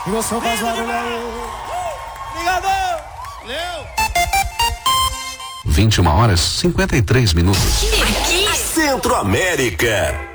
E você faz barulho aí. Obrigado! Valeu! 21h53. Centro América.